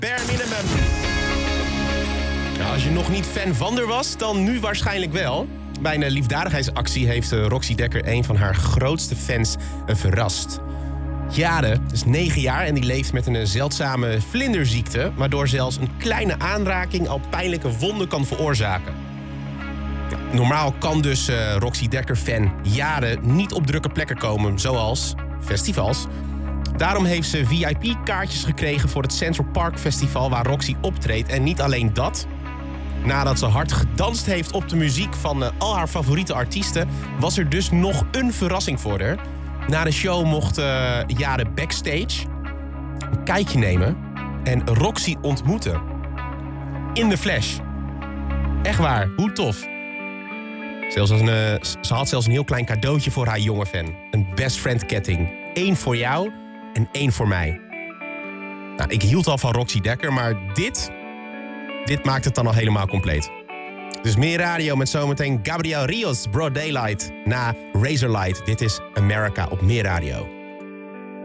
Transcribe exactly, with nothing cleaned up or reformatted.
Bare Minimum. Nou, als je nog niet fan van haar was, dan nu waarschijnlijk wel. Bij een liefdadigheidsactie heeft Roxy Dekker een van haar grootste fans verrast. Jade is negen jaar en die leeft met een zeldzame vlinderziekte, waardoor zelfs een kleine aanraking al pijnlijke wonden kan veroorzaken. Normaal kan dus uh, Roxy Dekker-fan Jade niet op drukke plekken komen, zoals festivals. Daarom heeft ze V I P-kaartjes gekregen voor het Central Park Festival waar Roxy optreedt. En niet alleen dat. Nadat ze hard gedanst heeft op de muziek van uh, al haar favoriete artiesten, was er dus nog een verrassing voor haar. Na de show mocht uh, Jade backstage een kijkje nemen en Roxy ontmoeten. In de flash. Echt waar, hoe tof. Zelfs een, uh, ze had zelfs een heel klein cadeautje voor haar jonge fan. Een best friend ketting. Eén voor jou en één voor mij. Nou, ik hield al van Roxy Dekker, maar dit... Dit maakt het dan al helemaal compleet. Dus meer radio met zometeen Gabriel Rios, Broad Daylight. Na Razorlight. Dit is America op Meer Radio.